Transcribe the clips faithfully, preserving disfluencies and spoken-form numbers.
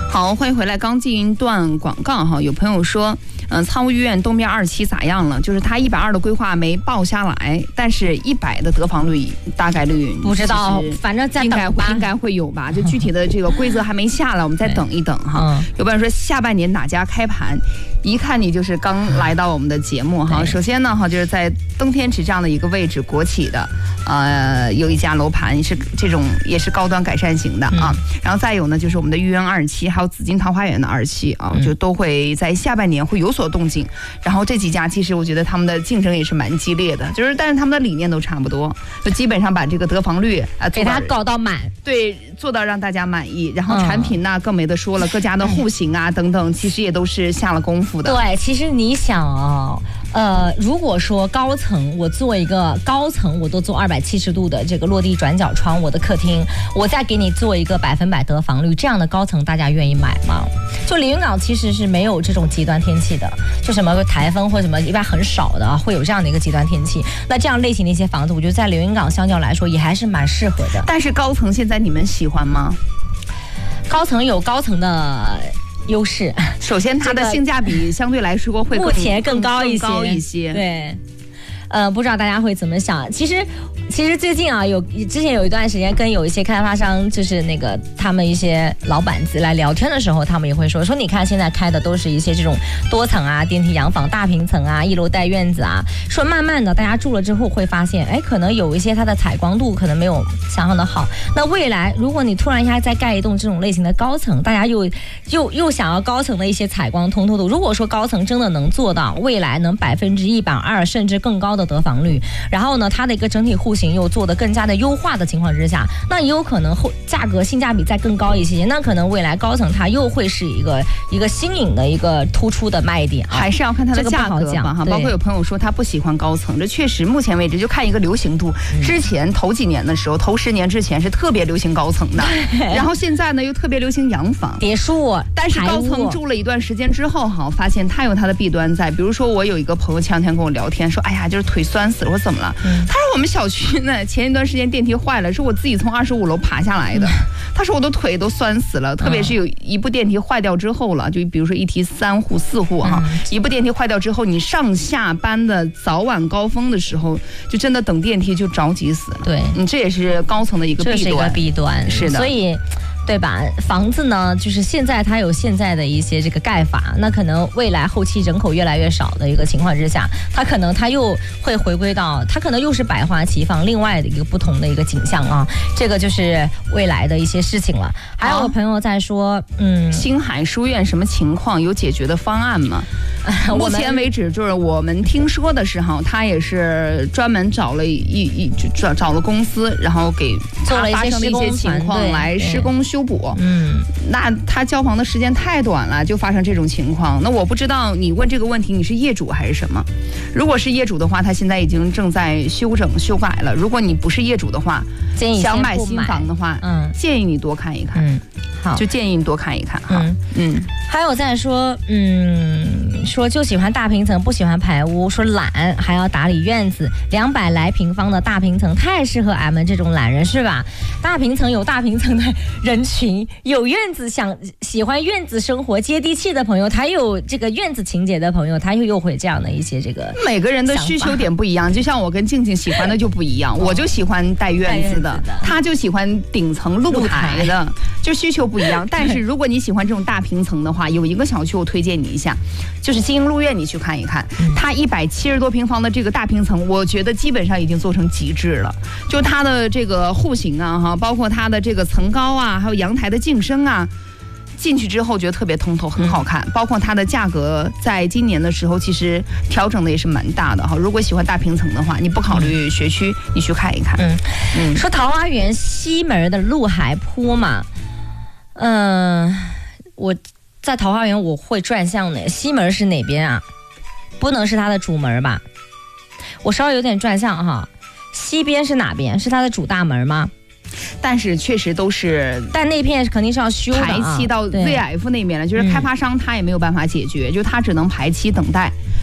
好，欢迎回来。刚进一段广告哈，有朋友说，嗯、呃，苍梧医院东边二期咋样了？就是他一百二的规划没报下来，但是一百的得房率大概率不知道，反正再应该会应该会有吧？就具体的这个规则还没下来，我们再等一等哈。嗯、有朋友说下半年哪家开盘？一看你就是刚来到我们的节目哈。首先呢哈，就是在登天池这样的一个位置，国企的，呃，有一家楼盘是这种也是高端改善型的啊。嗯、然后再有呢，就是我们的豫园二期，还有紫金桃花源的二期啊，就都会在下半年会有所动静。然后这几家其实我觉得他们的竞争也是蛮激烈的，就是但是他们的理念都差不多，就基本上把这个得房率啊给它搞到满， 对，做到让大家满意。然后产品呢、嗯、更没得说了，各家的户型啊等等，其实也都是下了功夫。 对，其实你想哦，呃，如果说高层我做一个高层，我都做二百七十度的这个落地转角窗，我的客厅，我再给你做一个百分百得房率，这样的高层大家愿意买吗？就连云港其实是没有这种极端天气的，就什么台风或什么一般很少的会有这样的一个极端天气。那这样类型的一些房子，我觉得在连云港相较来说也还是蛮适合的。 但是高层现在你们喜欢吗？ 高层有高层的优势， 首先它的性价比相对来说会目前更高一些， 更高一些。 对，呃，不知道大家会怎么想。其实，其实最近啊，有之前有一段时间跟有一些开发商，就是那个他们一些老板子来聊天的时候，他们也会说说，你看现在开的都是一些这种多层啊、电梯洋房、大平层啊、一楼带院子啊。说慢慢的大家住了之后会发现，哎，可能有一些它的采光度可能没有想象的好。那未来如果你突然一下再盖一栋这种类型的高层，大家又又又想要高层的一些采光通透度。如果说高层真的能做到未来能百分之一百二甚至更高的得房率，然后呢，它的一个整体户型又做得更加的优化的情况之下，那也有可能后价格性价比再更高一些，那可能未来高层它又会是一个一个新颖的一个突出的卖点、啊， 还是要看它的价格吧哈。包括有朋友说他不喜欢高层，这确实目前为止就看一个流行度。嗯、之前头几年的时候，头十年之前是特别流行高层的，然后现在呢又特别流行洋房、 别墅， 但是高层住了一段时间之后哈，发现它有它的弊端在。比如说我有一个朋友前两天跟我聊天说，哎呀，就是腿酸死了，我说怎么了？嗯、他说我们小区呢前一段时间电梯坏了，是我自己从二十五楼爬下来的。嗯、他说我的腿都酸死了，特别是有一部电梯坏掉之后了，就比如说一梯三户四户哈，嗯、一部电梯坏掉之后，你上下班的早晚高峰的时候，就真的等电梯就着急死。 对， 你、嗯、这也是高层的一个弊端， 这是一个弊端， 是的， 所以。对吧？房子呢，就是现在它有现在的一些这个盖法，那可能未来后期人口越来越少的一个情况之下，它可能它又会回归到，它可能又是百花齐放，另外的一个不同的一个景象啊。这个就是未来的一些事情了。还有朋友在说，嗯， 星海书院什么情况？有解决的方案吗？目前为止，就是我们听说的是哈，他也是专门找了一一找找了公司，然后给做了一些施工情况来施工修补。 嗯， 那他交房的时间太短了，就发生这种情况。那我不知道你问这个问题，你是业主还是什么？如果是业主的话，他现在已经正在修整修改了。如果你不是业主的话， 建议想买新房的话，嗯，建议你多看一看。 嗯，好， 就建议你多看一看哈。嗯嗯，还有在说，嗯，说就喜欢大平层，不喜欢排屋，说懒还要打理院子，两百来平方的大平层太适合俺们这种懒人是吧？大平层有大平层的人群，有院子想喜欢院子生活接地气的朋友，他有这个院子情节的朋友，他又又会这样的一些这个。 每个人的需求点不一样，就像我跟静静喜欢的就不一样，我就喜欢带院子的，他就喜欢顶层露台的，就需求不一样。但是如果你喜欢这种大平层的话，有一个小区我推荐你一下，就是金鹰路苑，你去看一看，它一百七十多平方的这个大平层，我觉得基本上已经做成极致了。就它的这个户型啊，哈，包括它的这个层高啊，还有阳台的净深啊，进去之后觉得特别通透，很好看。包括它的价格，在今年的时候其实调整的也是蛮大的哈。如果喜欢大平层的话，你不考虑学区，你去看一看。嗯嗯，说桃花源西门的陆海坡嘛，嗯、呃，我在桃花源我会转向的，西门是哪边啊？不能是它的主门吧？我稍微有点转向哈。西边是哪边？是它的主大门吗？ 但是确实都是， 但那片肯定是要修的、啊， 排期到 Z F 那边了，就是开发商他也没有办法解决，就他只能排期等待。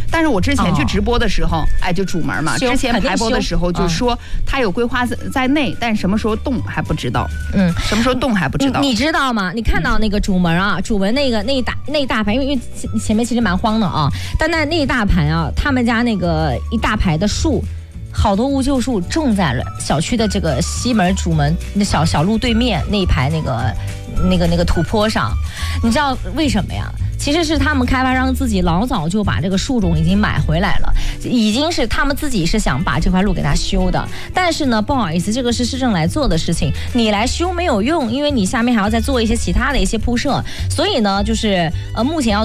但是我之前去直播的时候，哦、哎，就主门嘛，之前排播的时候就说它有规划在内，但什么时候动还不知道。嗯，什么时候动还不知道。 你, 你知道吗？你看到那个主门啊，主门那个那一大那一大排，因为因为前面其实蛮荒的啊，但那那一大排啊，他们家那个一大排的树。好多乌桕树种在了小区的这个西门主门那小小路对面那一排那个那个那个土坡上，你知道为什么呀？其实是他们开发商自己老早就把这个树种已经买回来了，已经是他们自己是想把这块路给它修的。但是呢，不好意思，这个是市政来做的事情，你来修没有用，因为你下面还要再做一些其他的一些铺设。所以呢，就是呃，目前要